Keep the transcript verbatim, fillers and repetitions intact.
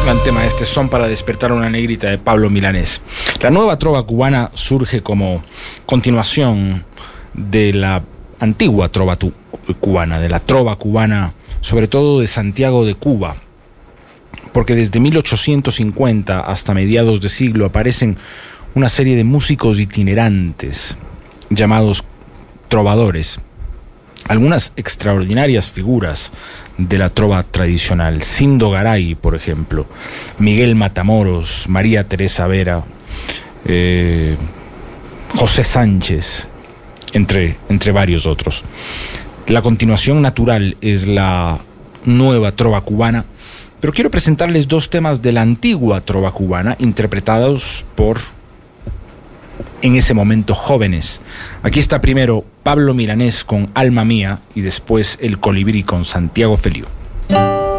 Gran tema este, Son para despertar a una negrita, de Pablo Milanés. La nueva trova cubana surge como continuación de la antigua trova tu, cubana, de la trova cubana, sobre todo de Santiago de Cuba, porque desde mil ochocientos cincuenta hasta mediados de siglo aparecen una serie de músicos itinerantes llamados trovadores, algunas extraordinarias figuras de la trova tradicional: Sindo Garay, por ejemplo, Miguel Matamoros, María Teresa Vera, eh, José Sánchez, entre, entre varios otros. La continuación natural es la nueva trova cubana, pero quiero presentarles dos temas de la antigua trova cubana interpretados por, en ese momento, jóvenes. Aquí está primero Pablo Milanés con Alma Mía y después El Colibrí con Santiago Feliú.